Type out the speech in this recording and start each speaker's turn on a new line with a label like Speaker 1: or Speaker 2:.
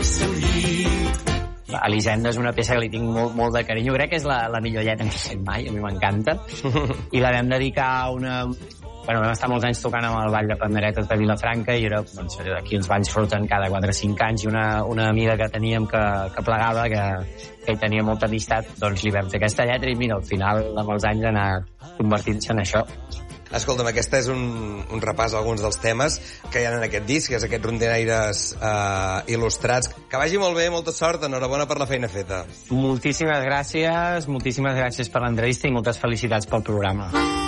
Speaker 1: Elisenda és una peça que li tinc molt de carinyo. Crec que és la millor lletra que he fet mai, a mi m'encanta. I la vam dedicar a una... Bueno, vam estar molts anys tocant amb el Ball de Panderetes de Vilafranca i era, doncs, aquí uns balls surten cada 4 o 5 anys i una amiga que teníem que plegava, que hi tenia molta amistat, doncs li vam fer aquesta lletra i mira, al final, amb els anys, anar convertint-se en això.
Speaker 2: Escolta'm, aquest és un repàs a alguns dels temes que hi ha en aquest disc, que és aquest Rondinaires il·lustrats. Que vagi molt bé, molta sort, enhorabona per la feina feta.
Speaker 1: Moltíssimes gràcies per l'entrevista i moltes felicitats pel programa.